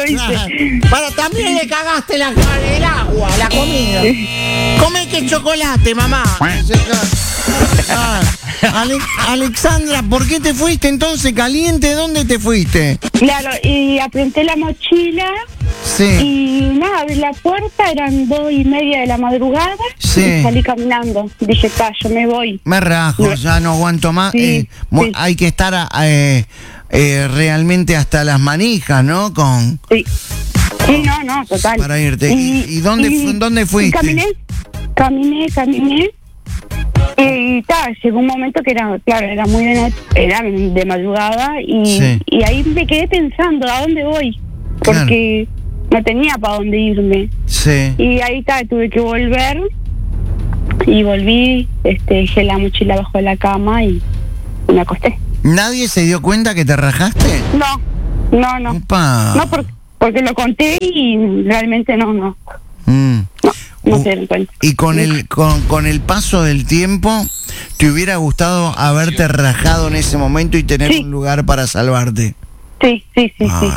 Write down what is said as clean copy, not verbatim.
¿viste? Para, también le cagaste el agua, la comida. Comete chocolate, mamá. Alexandra, ¿por qué te fuiste entonces caliente? ¿Dónde te fuiste? Claro, y apreté la mochila. Sí. Y nada, abrí la puerta, eran 2:30 de la madrugada. Sí. Y salí caminando. Dije, yo me voy. Me rajo, ya no aguanto más. Sí, sí. Hay que estar realmente hasta las manijas, ¿no? Sí. Sí, no, total. Para irte. ¿Y dónde fuiste? Caminé. Y llegó un momento que era muy era de madrugada y ahí me quedé pensando, ¿a dónde voy? Porque no tenía para dónde irme. Sí. Y ahí tuve que volver y volví, dejé la mochila bajo la cama y me acosté. ¿Nadie se dio cuenta que te rajaste? No. Opa. No, porque lo conté y realmente no. No se dieron cuenta. Y con el paso del tiempo, ¿te hubiera gustado haberte rajado en ese momento y tener un lugar para salvarte? Sí.